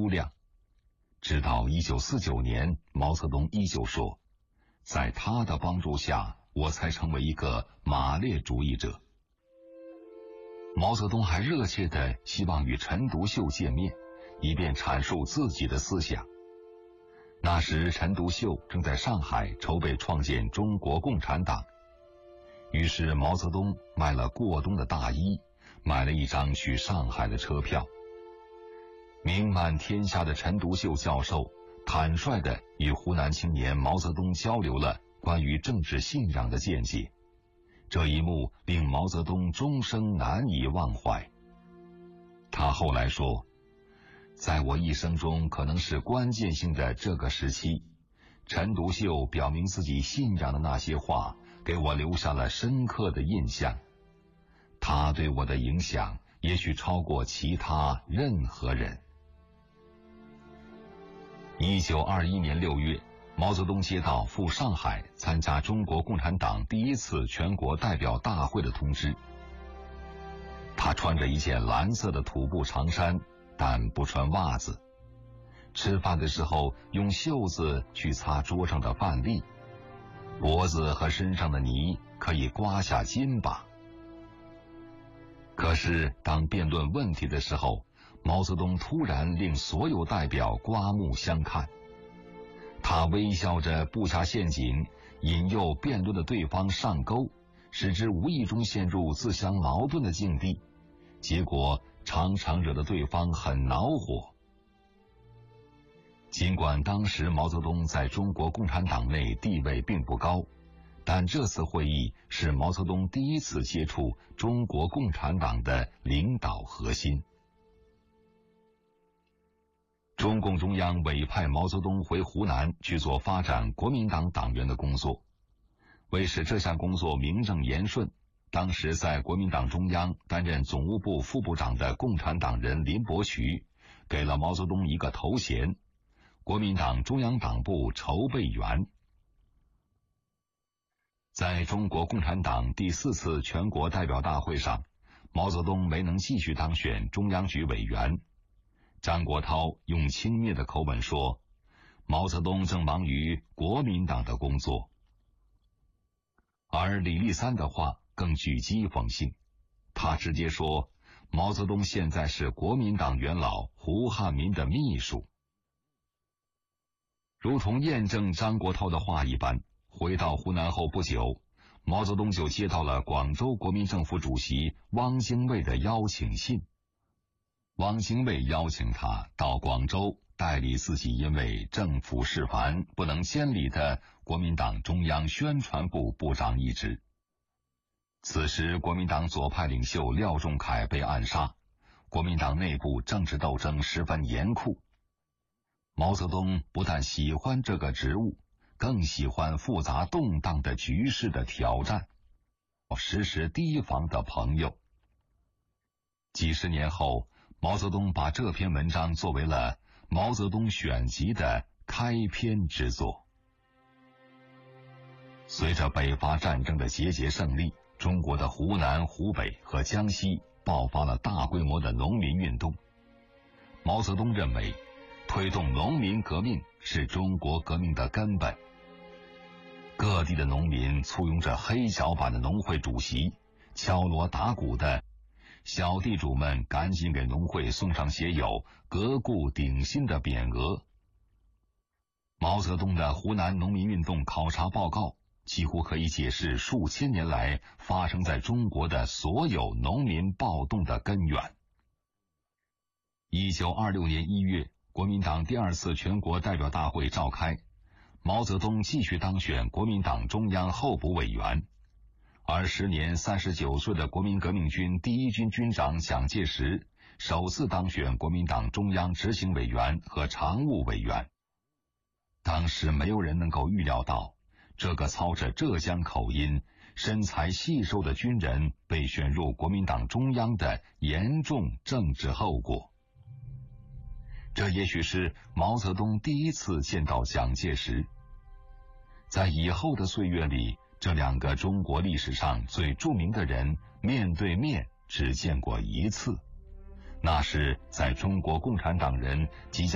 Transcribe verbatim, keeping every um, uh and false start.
亮。直到一九四九年，毛泽东依旧说，在他的帮助下，我才成为一个马列主义者。毛泽东还热切地希望与陈独秀见面，以便阐述自己的思想。那时陈独秀正在上海筹备创建中国共产党，于是毛泽东卖了过冬的大衣，买了一张去上海的车票。名满天下的陈独秀教授坦率地与湖南青年毛泽东交流了关于政治信仰的见解，这一幕令毛泽东终生难以忘怀。他后来说，在我一生中可能是关键性的这个时期，陈独秀表明自己信仰的那些话给我留下了深刻的印象，他对我的影响也许超过其他任何人。一九二一年六月，毛泽东接到赴上海参加中国共产党第一次全国代表大会的通知。他穿着一件蓝色的土布长衫，但不穿袜子。吃饭的时候用袖子去擦桌上的饭粒，脖子和身上的泥可以刮下筋吧。可是当辩论问题的时候，毛泽东突然令所有代表刮目相看。他微笑着布下陷阱，引诱辩论的对方上钩，使之无意中陷入自相矛盾的境地，结果常常惹得对方很恼火。尽管当时毛泽东在中国共产党内地位并不高，但这次会议是毛泽东第一次接触中国共产党的领导核心。中共中央委派毛泽东回湖南去做发展国民党党员的工作。为使这项工作名正言顺，当时在国民党中央担任总务部副部长的共产党人林伯渠给了毛泽东一个头衔，国民党中央党部筹备员。在中国共产党第四次全国代表大会上，毛泽东没能继续当选中央局委员。张国焘用轻蔑的口吻说，毛泽东正忙于国民党的工作。而李立三的话更具讥讽性，他直接说，毛泽东现在是国民党元老胡汉民的秘书。如同验证张国焘的话一般，回到湖南后不久，毛泽东就接到了广州国民政府主席汪精卫的邀请信。汪精卫邀请他到广州代理自己因为政府事繁不能监理的国民党中央宣传部部长一职。此时国民党左派领袖廖仲恺被暗杀，国民党内部政治斗争十分严酷。毛泽东不但喜欢这个职务，更喜欢复杂动荡的局势的挑战，时时提防的朋友。几十年后，毛泽东把这篇文章作为了《毛泽东选集》的开篇之作。随着北伐战争的节节胜利，中国的湖南、湖北和江西爆发了大规模的农民运动。毛泽东认为，推动农民革命是中国革命的根本。各地的农民簇拥着黑脚版的农会主席，敲锣打鼓的小地主们赶紧给农会送上写有革故鼎新的匾额。毛泽东的湖南农民运动考察报告几乎可以解释数千年来发生在中国的所有农民暴动的根源。一九二六年一月，国民党第二次全国代表大会召开，毛泽东继续当选国民党中央候补委员。而时年三十九岁的国民革命军第一军军长蒋介石首次当选国民党中央执行委员和常务委员。当时没有人能够预料到，这个操着浙江口音、身材细瘦的军人被选入国民党中央的严重政治后果。这也许是毛泽东第一次见到蒋介石。在以后的岁月里，这两个中国历史上最著名的人面对面只见过一次，那是在中国共产党人即将